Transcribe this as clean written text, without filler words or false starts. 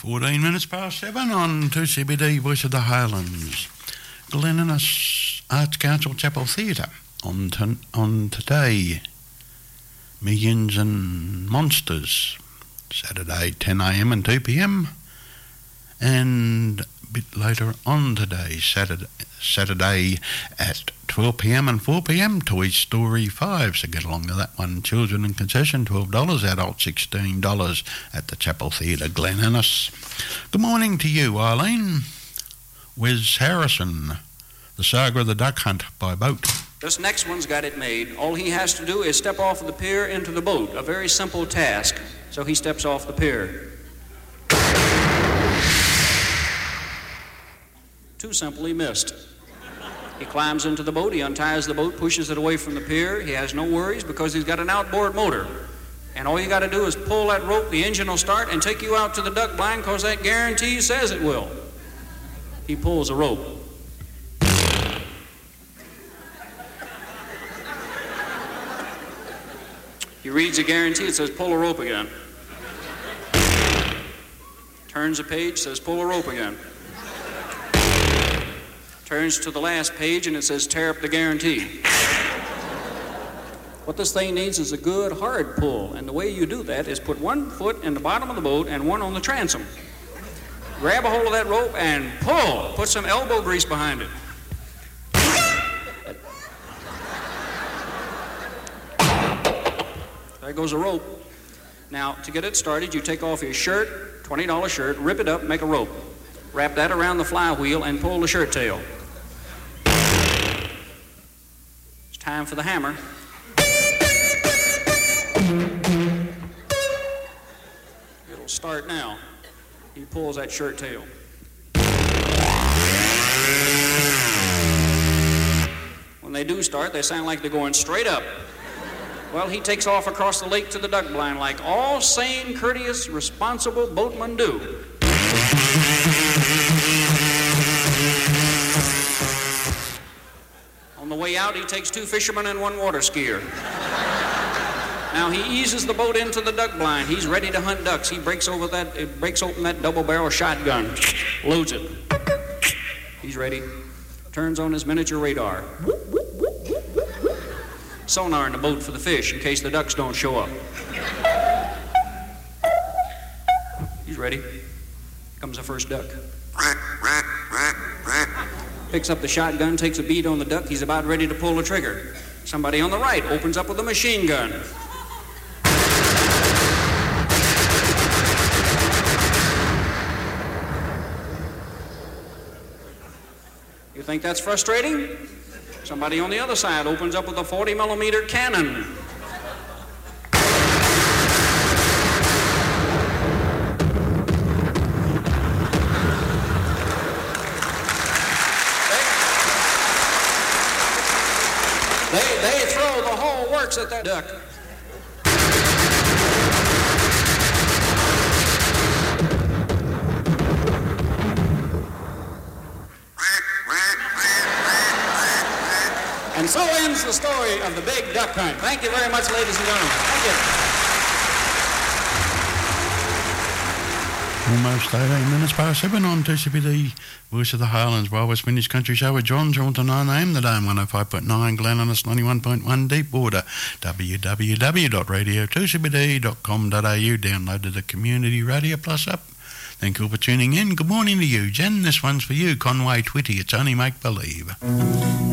14 minutes past 7 on 2CBD Voice of the Highlands. Glen Innes Arts Council Chapel Theatre on today. Millions and Monsters, Saturday 10am and 2pm, and a bit later on today, Saturday at 12pm and 4pm, Toy Story 5, so get along to that one. Children in concession, $12, adults $16 at the Chapel Theatre, Glen Innes. Good morning to you, Eileen. Wes Harrison, The Saga of the Duck Hunt by Boat. This next one's got it made. All he has to do is step off of the pier into the boat, a very simple task. So he steps off the pier. Too simple, he missed. He climbs into the boat, he unties the boat, pushes it away from the pier. He has no worries because he's got an outboard motor. And all you got to do is pull that rope, the engine will start and take you out to the duck blind because that guarantee says it will. He pulls a rope. He reads the guarantee, it says pull a rope again. Turns the page, says pull a rope again. Turns to the last page and it says tear up the guarantee. What this thing needs is a good hard pull, and the way you do that is put one foot in the bottom of the boat and one on the transom. Grab a hold of that rope and pull. Put some elbow grease behind it. There goes a rope. Now, to get it started, you take off your shirt, $20 shirt, rip it up, make a rope. Wrap that around the flywheel and pull the shirt tail. It's time for the hammer. It'll start now. He pulls that shirt tail. When they do start, they sound like they're going straight up. Well, he takes off across the lake to the duck blind like all sane, courteous, responsible boatmen do. On the way out, he takes 2 fishermen and 1 water skier. Now, he eases the boat into the duck blind. He's ready to hunt ducks. He breaks open that double-barrel shotgun, loads it. He's ready. Turns on his miniature radar. Sonar in the boat for the fish in case the ducks don't show up. He's ready. Comes the first duck. Picks up the shotgun, takes a bead on the duck. He's about ready to pull the trigger. Somebody on the right opens up with a machine gun. You think that's frustrating? Somebody on the other side opens up with a 40mm cannon. They throw the whole works at that duck. And so ends the story of the big duck hunt. Thank you very much, ladies and gentlemen. Thank you. Almost 18 minutes past 7 on 2CBD Voice of the Highlands, Wild West Vintage Country Show with John Thornton. I am the Dome 105.9, Glen Innes 91.1, Deep Water, www.radio2cbd.com.au. Downloaded the Community Radio Plus app. Thank you for tuning in. Good morning to you, Jen. This one's for you, Conway Twitty. It's only make believe.